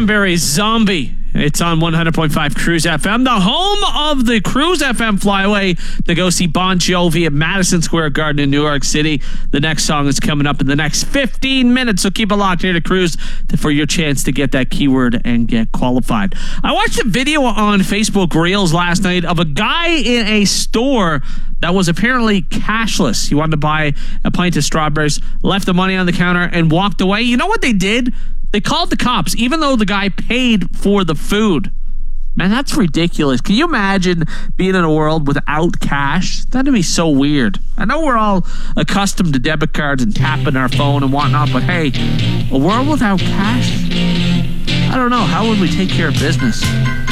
Cranberries Zombie. It's on 100.5 Cruise FM, the home of the Cruise FM Flyaway, to go see Bon Jovi at Madison Square Garden in New York City. The next song is coming up in the next 15 minutes, so keep it locked here to Cruise for your chance to get that keyword and get qualified. I watched a video on Facebook Reels last night of a guy in a store that was apparently cashless. He wanted to buy a pint of strawberries, left the money on the counter, and walked away. You know what they did? They called the cops, even though the guy paid for the food. Man, that's ridiculous. Can you imagine being in a world without cash? That'd be so weird. I know we're all accustomed to debit cards and tapping our phone and whatnot, but hey, a world without cash? I don't know. How would we take care of business?